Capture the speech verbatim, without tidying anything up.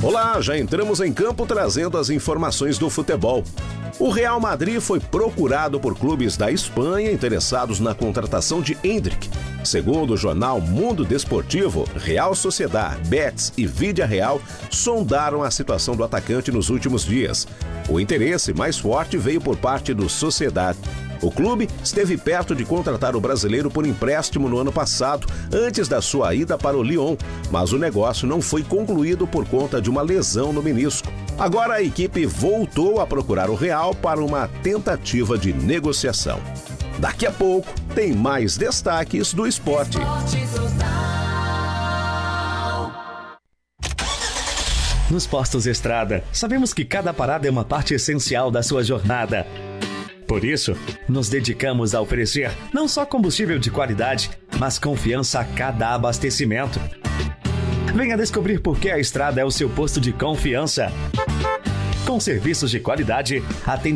Olá, já entramos em campo trazendo as informações do futebol. O Real Madrid foi procurado por clubes da Espanha interessados na contratação de Endrick. Segundo o jornal Mundo Desportivo, Real Sociedad, Betis e Vídea Real sondaram a situação do atacante nos últimos dias. O interesse mais forte veio por parte do Sociedad. O clube esteve perto de contratar o brasileiro por empréstimo no ano passado, antes da sua ida para o Lyon, mas o negócio não foi concluído por conta de uma lesão no menisco. Agora a equipe voltou a procurar o Real para uma tentativa de negociação. Daqui a pouco tem mais destaques do esporte. Nos Postos Estrada, sabemos que cada parada é uma parte essencial da sua jornada. Por isso, nos dedicamos a oferecer não só combustível de qualidade, mas confiança a cada abastecimento. Venha descobrir por que a Estrada é o seu posto de confiança. Com serviços de qualidade, atendimento